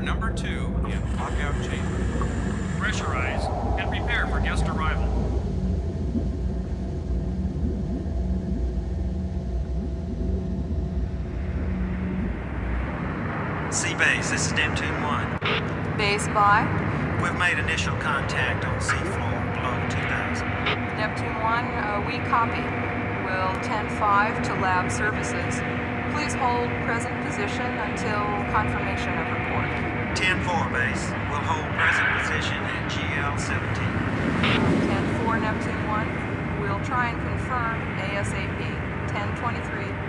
number 2 in lockout chamber. Pressurize and prepare for guest arrival. C-Base, this is Neptune 1. Base by We've made initial contact on seafloor below 2000. Neptune 1, we copy. Will 10-5 to lab services. Please hold present position until confirmation of report. 10-4, base. We'll hold present position at GL-17. 10-4, Neptune 1. We'll try and confirm ASAP. 10-23.